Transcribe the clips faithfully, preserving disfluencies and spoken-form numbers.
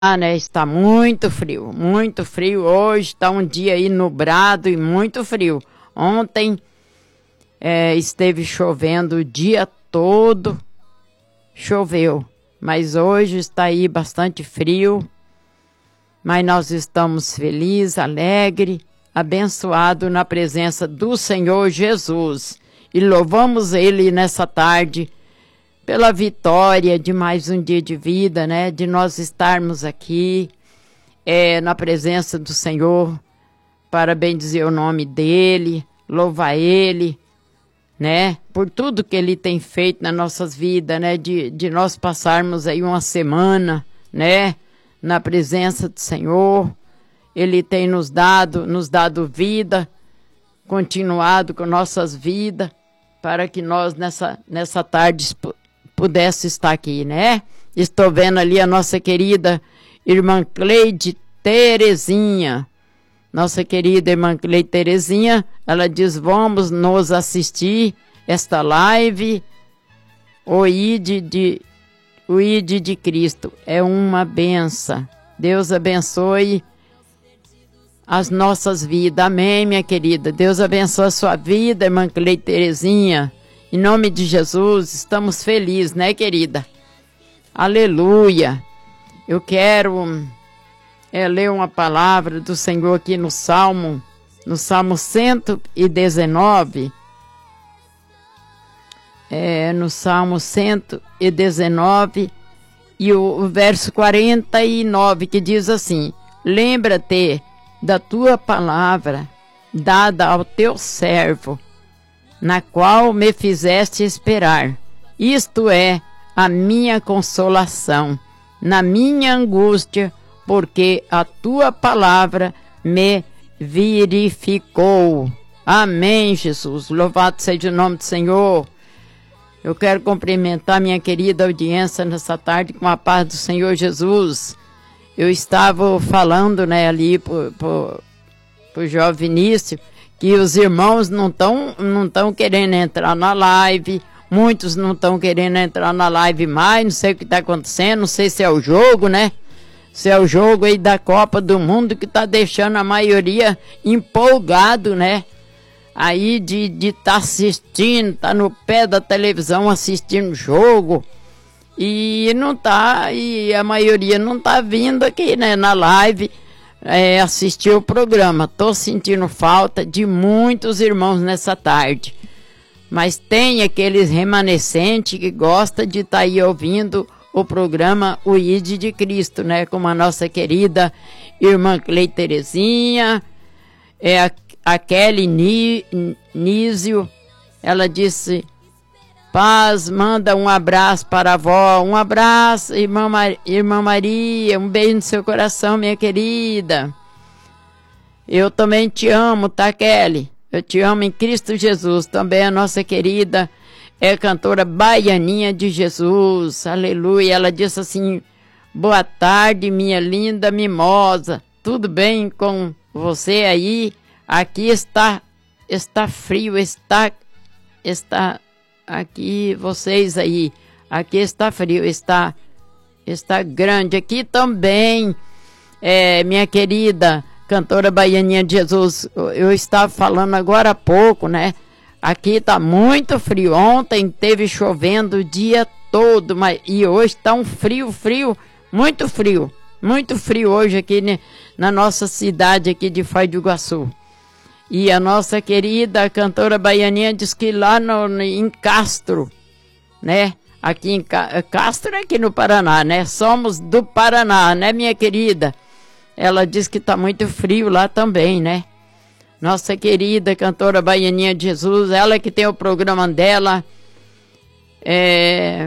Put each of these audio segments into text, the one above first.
Ah, né? Está muito frio, muito frio. Hoje está um dia aí nublado e muito frio. Ontem é, esteve chovendo o dia todo, choveu. Mas hoje está aí bastante frio. Mas nós estamos felizes, alegres, abençoados na presença do Senhor Jesus. E louvamos Ele nessa tarde pela vitória de mais um dia de vida, né? De nós estarmos aqui é, na presença do Senhor para bendizer o nome dEle, louvar Ele, né? Por tudo que Ele tem feito nas nossas vidas, né? De, de nós passarmos aí uma semana, né? Na presença do Senhor. Ele tem nos dado, nos dado vida, continuado com nossas vidas, para que nós nessa, nessa tarde pudesse estar aqui, né? Estou vendo ali a nossa querida irmã Cleide Terezinha. Nossa querida irmã Cleide Terezinha, ela diz, vamos nos assistir esta live, o I D de, o I D de Cristo. É uma benção. Deus abençoe as nossas vidas. Amém, minha querida. Deus abençoe a sua vida, irmã Cleide Terezinha. Em nome de Jesus, estamos felizes, né, querida? Aleluia! Eu quero é, ler uma palavra do Senhor aqui no Salmo, no Salmo cento e dezenove. É, no Salmo cento e dezenove, e o, o verso quarenta e nove, que diz assim: lembra-te da tua palavra, dada ao teu servo, na qual me fizeste esperar. Isto é a minha consolação, na minha angústia, porque a tua palavra me verificou. Amém, Jesus. Louvado seja o nome do Senhor. Eu quero cumprimentar minha querida audiência nessa tarde com a paz do Senhor Jesus. Eu estava falando, né, ali por, por, por jovem Vinícius, que os irmãos não estão não estão querendo entrar na live, muitos não estão querendo entrar na live mais, não sei o que está acontecendo, não sei se é o jogo, né? Se é o jogo aí da Copa do Mundo que está deixando a maioria empolgado, né? Aí de estar de tá assistindo, tá no pé da televisão assistindo o jogo, e não tá, e a maioria não tá vindo aqui, né, na live, É, assistir o programa. Tô sentindo falta de muitos irmãos nessa tarde, mas tem aqueles remanescentes que gostam de estar tá aí ouvindo o programa O I D de Cristo, né? Como a nossa querida irmã Cleide Terezinha, é a, a Kelly Ní, Nísio, ela disse: paz, manda um abraço para a avó. Um abraço, irmã, Mar... irmã Maria. Um beijo no seu coração, minha querida. Eu também te amo, tá, Kelly? Eu te amo em Cristo Jesus. Também a nossa querida é a cantora Baianinha de Jesus. Aleluia. Ela disse assim: boa tarde, minha linda mimosa. Tudo bem com você aí? Aqui está, está frio, está, está... Aqui, vocês aí, aqui está frio, está, está grande. Aqui também, é, minha querida cantora Baianinha de Jesus, eu estava falando agora há pouco, né? Aqui está muito frio. Ontem teve chovendo o dia todo, mas, e hoje está um frio, frio, muito frio. Muito frio hoje aqui, né, na nossa cidade aqui de Foz do Iguaçu. E a nossa querida cantora Baianinha diz que lá no, em Castro, né? Aqui em Castro é aqui no Paraná, né? Somos do Paraná, né, minha querida? Ela diz que tá muito frio lá também, né? Nossa querida cantora Baianinha de Jesus, ela que tem o programa dela, é,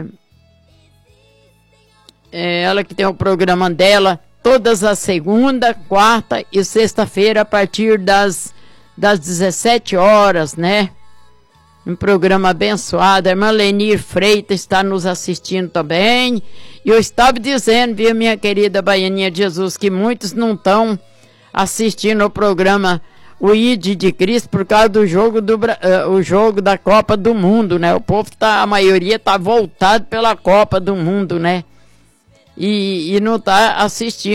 é ela que tem o programa dela todas as segunda, quarta e sexta-feira a partir das das dezessete horas, né? Um programa abençoado. A irmã Lenir Freitas está nos assistindo também. E eu estava dizendo, viu, minha querida Baianinha de Jesus, que muitos não estão assistindo o programa O I D de Cristo por causa do jogo, do, uh, o jogo da Copa do Mundo, né? O povo tá, a maioria tá voltado pela Copa do Mundo, né? e, e não está assistindo